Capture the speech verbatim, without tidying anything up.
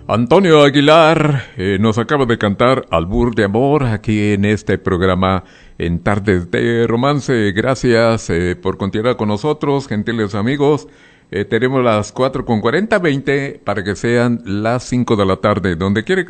Antonio Aguilar eh, nos acaba de cantar Albur de Amor aquí en este programa en Tardes de Romance. Gracias eh, por continuar con nosotros, gentiles amigos. Eh, tenemos las cuatro con cuarenta, veinte para que sean las cinco de la tarde. Donde quiera que